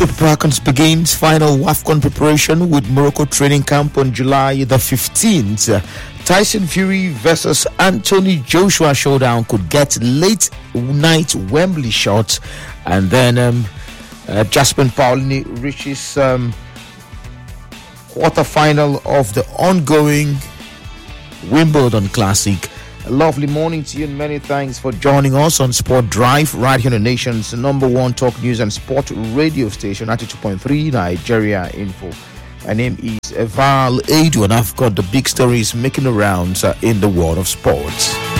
Super Falcons begins final WAFCON preparation with Morocco training camp on July the 15th. Tyson Fury versus Anthony Joshua showdown could get late night Wembley shots, and then Jasper Paolini reaches quarterfinal of the ongoing Wimbledon Classic. A lovely morning to you and many thanks for joining us on Sport Drive right here on the nation's number one talk news and sport radio station, 92.3 Nigeria Info. My name is Eval Edu, and I've got the big stories making the rounds in the world of sports.